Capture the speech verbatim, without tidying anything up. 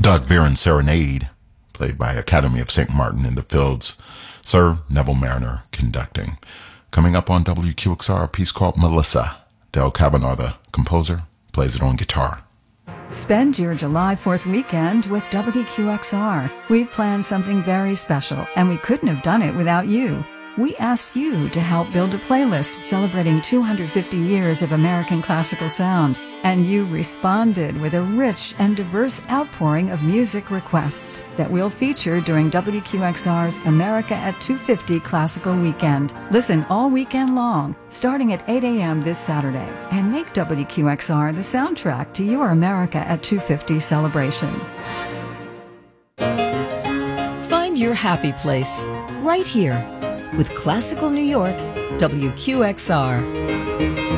Doug Veron Serenade, played by Academy of Saint Martin in the Fields. Sir Neville Mariner conducting. Coming up on W Q X R, a piece called Melissa. Del Kavanaugh, the composer, plays it on guitar. Spend your July fourth weekend with W Q X R. We've planned something very special, and we couldn't have done it without you. We asked you to help build a playlist celebrating two hundred fifty years of American classical sound, and you responded with a rich and diverse outpouring of music requests that we'll feature during W Q X R's America at two fifty Classical Weekend. Listen all weekend long, starting at eight a.m. this Saturday, and make W Q X R the soundtrack to your America at two fifty celebration. Find your happy place right here with Classical New York, W Q X R.